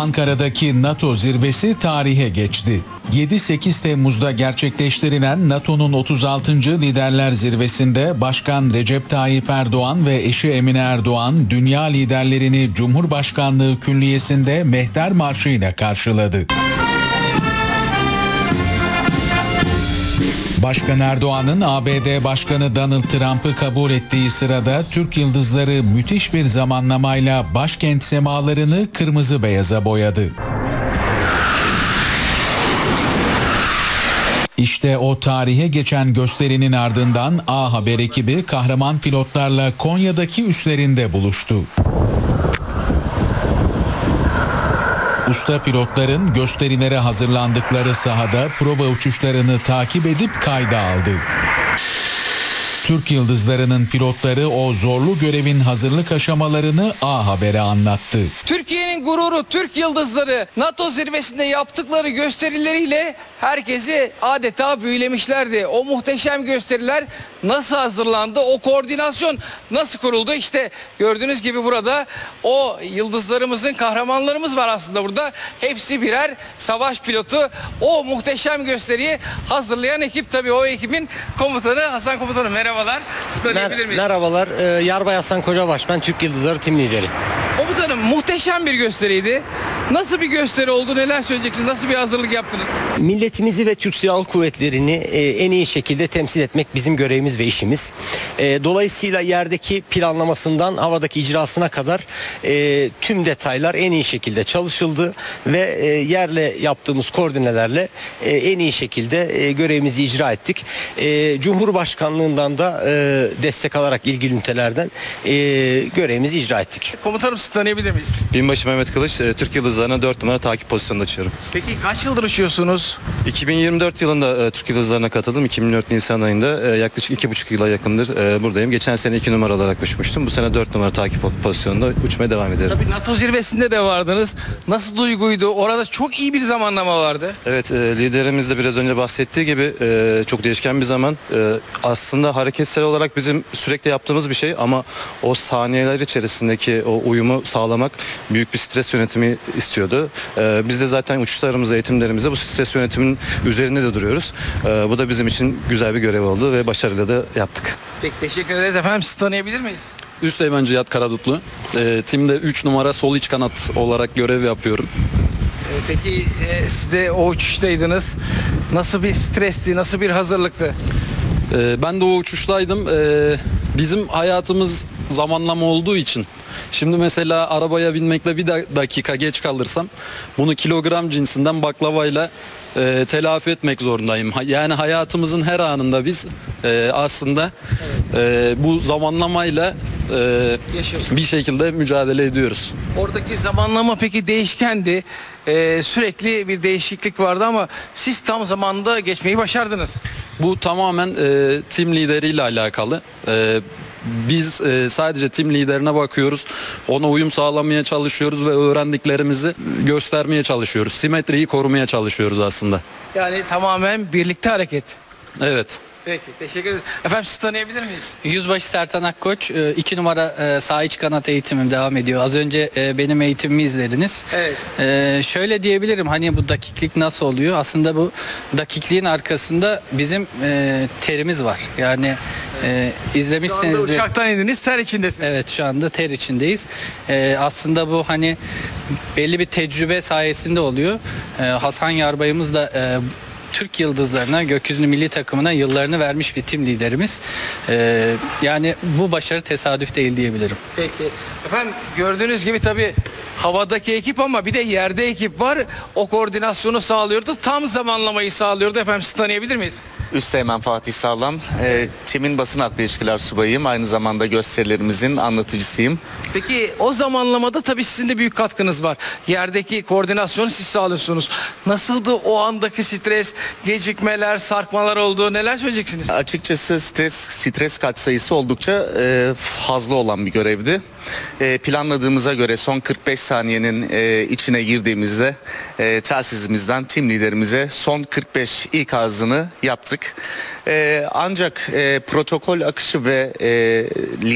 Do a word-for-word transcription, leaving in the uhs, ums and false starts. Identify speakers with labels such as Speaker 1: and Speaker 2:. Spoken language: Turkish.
Speaker 1: Ankara'daki NATO zirvesi tarihe geçti. yedi sekiz Temmuz'da gerçekleştirilen NATO'nun otuz altıncı Liderler Zirvesi'nde Başkan Recep Tayyip Erdoğan ve eşi Emine Erdoğan dünya liderlerini Cumhurbaşkanlığı Külliyesi'nde Mehter Marşı ile karşıladı. Başkan Erdoğan'ın A B D Başkanı Donald Trump'ı kabul ettiği sırada Türk yıldızları müthiş bir zamanlamayla başkent semalarını kırmızı beyaza boyadı. İşte o tarihe geçen gösterinin ardından A Haber ekibi kahraman pilotlarla Konya'daki üslerinde buluştu. Usta pilotların gösterilere hazırlandıkları sahada prova uçuşlarını takip edip kayda aldı. Türk yıldızlarının pilotları o zorlu görevin hazırlık aşamalarını A Haber'e anlattı.
Speaker 2: Türkiye'nin gururu Türk yıldızları NATO zirvesinde yaptıkları gösterileriyle herkesi adeta büyülemişlerdi. O muhteşem gösteriler nasıl hazırlandı? O koordinasyon nasıl kuruldu? İşte gördüğünüz gibi burada o yıldızlarımızın, kahramanlarımız var aslında burada. Hepsi birer savaş pilotu. O muhteşem gösteriyi hazırlayan ekip, tabii o ekibin komutanı Hasan Komutanım, merhabalar. Siz tanıyabilir miyiz?
Speaker 3: Merhabalar. Ee, Yarbay Hasan Kocabaş, ben Türk Yıldızları Tim Lideri.
Speaker 2: Komutanım, muhteşem bir gösteriydi. Nasıl bir gösteri oldu? Neler söyleyeceksiniz? Nasıl bir hazırlık yaptınız?
Speaker 3: Milletimizi ve Türk Silahlı Kuvvetleri'ni e, en iyi şekilde temsil etmek bizim görevimiz ve işimiz. E, dolayısıyla yerdeki planlamasından havadaki icrasına kadar e, tüm detaylar en iyi şekilde çalışıldı ve e, yerle yaptığımız koordinelerle e, en iyi şekilde e, görevimizi icra ettik. E, Cumhurbaşkanlığından da e, destek alarak ilgili ünitelerden e, görevimizi icra ettik.
Speaker 2: Komutanım, sizi tanıyabilir miyiz?
Speaker 4: Binbaşı Mehmet Kılıç, Türk Yıldızları'na dört numara takip pozisyonunda uçuyorum.
Speaker 2: Peki kaç yıldır uçuyorsunuz?
Speaker 4: iki bin yirmi dört yılında Türk Yıldızları'na katıldım. iki bin yirmi dört Nisan ayında yaklaşık iki buçuk yıla yakındır buradayım. Geçen sene iki numara olarak uçmuştum. Bu sene dört numara takip pozisyonunda uçmaya devam ederim.
Speaker 2: Tabii NATO zirvesinde de vardınız. Nasıl duyguydu? Orada çok iyi bir zamanlama vardı.
Speaker 4: Evet, liderimiz de biraz önce bahsettiği gibi çok değişken bir zaman. Aslında hareketsel olarak bizim sürekli yaptığımız bir şey ama o saniyeler içerisindeki o uyumu sağlamak büyük bir stres yönetimi istiyordu. Biz de zaten uçuşlarımızda, eğitimlerimizde bu stres yönetiminin üzerinde de duruyoruz. Bu da bizim için güzel bir görev oldu ve başarıyla da yaptık.
Speaker 2: Peki, teşekkür ederiz efendim. Sizi tanıyabilir miyiz?
Speaker 5: Üsteğmen Cihat Karadutlu. E, timde üç numara sol iç kanat olarak görev yapıyorum.
Speaker 2: E, peki e, siz de o uçuştaydınız. Nasıl bir stresti, nasıl bir hazırlıktı?
Speaker 5: E, ben de o uçuştaydım. E, bizim hayatımız zamanlama olduğu için. Şimdi mesela arabaya binmekle bir dakika geç kalırsam bunu kilogram cinsinden baklavayla e, telafi etmek zorundayım. Yani hayatımızın her anında biz e, aslında e, bu zamanlamayla e, bir şekilde mücadele ediyoruz.
Speaker 2: Oradaki zamanlama peki değişkendi. Ee, sürekli bir değişiklik vardı ama siz tam zamanında geçmeyi başardınız.
Speaker 5: Bu tamamen e, tim lideriyle alakalı. E, Biz e, sadece tim liderine bakıyoruz. Ona uyum sağlamaya çalışıyoruz ve öğrendiklerimizi göstermeye çalışıyoruz. Simetriyi korumaya çalışıyoruz aslında.
Speaker 2: Yani tamamen birlikte hareket.
Speaker 5: Evet.
Speaker 2: Peki, teşekkür ederiz. Efendim, sizi tanıyabilir miyiz?
Speaker 6: Yüzbaşı Sertan Akkoç, iki numara sağ iç kanat eğitimim devam ediyor. Az önce benim eğitimimi izlediniz.
Speaker 2: Evet.
Speaker 6: Şöyle diyebilirim, hani bu dakiklik nasıl oluyor? Aslında bu dakikliğin arkasında bizim terimiz var. Yani izlemişsiniz.
Speaker 2: Şu anda uçaktan indiniz, ter içindesiniz.
Speaker 6: Evet, şu anda ter içindeyiz. Aslında bu hani belli bir tecrübe sayesinde oluyor. Hasan Yarbayımız da Türk Yıldızlarına, Gökyüzünü Milli Takımına yıllarını vermiş bir tim liderimiz. Ee, yani bu başarı tesadüf değil diyebilirim.
Speaker 2: Peki. Efendim, gördüğünüz gibi tabii havadaki ekip ama bir de yerde ekip var. O koordinasyonu sağlıyordu. Tam zamanlamayı sağlıyordu. Efendim, sizi tanıyabilir miyiz?
Speaker 7: Üsteğmen Fatih Sağlam, e, timin basın hattı ilişkiler subayıyım. Aynı zamanda gösterilerimizin anlatıcısıyım.
Speaker 2: Peki o zamanlamada tabii sizin de büyük katkınız var. Yerdeki koordinasyonu siz sağlıyorsunuz. Nasıldı o andaki stres, gecikmeler, sarkmalar oldu? Neler söyleyeceksiniz?
Speaker 7: Açıkçası stres stres katsayısı oldukça e, fazla olan bir görevdi. E, planladığımıza göre son kırk beş saniyenin e, içine girdiğimizde e, telsizimizden tim liderimize son kırk beş ikazını yaptık. E, ancak e, protokol akışı ve e,